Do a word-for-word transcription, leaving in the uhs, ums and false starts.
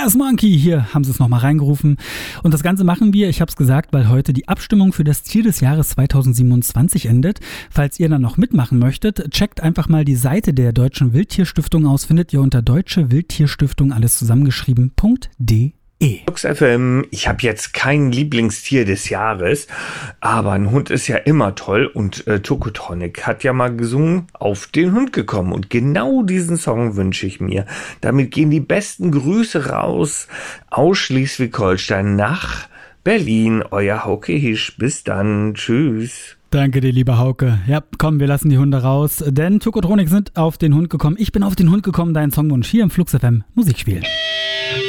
Yes, Monkey, hier haben sie es nochmal reingerufen. Und das Ganze machen wir, ich habe es gesagt, weil heute die Abstimmung für das Tier des Jahres zweitausendsiebenundzwanzig endet. Falls ihr dann noch mitmachen möchtet, checkt einfach mal die Seite der Deutschen Wildtierstiftung aus, findet ihr unter Deutsche Wildtierstiftung, alles zusammengeschrieben.de. Flux F M, ich habe jetzt kein Lieblingstier des Jahres, aber ein Hund ist ja immer toll und äh, Tokotronic hat ja mal gesungen, auf den Hund gekommen und genau diesen Song wünsche ich mir. Damit gehen die besten Grüße raus aus Schleswig-Holstein nach Berlin. Euer Hauke Hisch, bis dann, tschüss. Danke dir, lieber Hauke. Ja, komm, wir lassen die Hunde raus, denn Tokotronic sind auf den Hund gekommen. Ich bin auf den Hund gekommen, dein Songwunsch hier im Flux F M Musikspiel.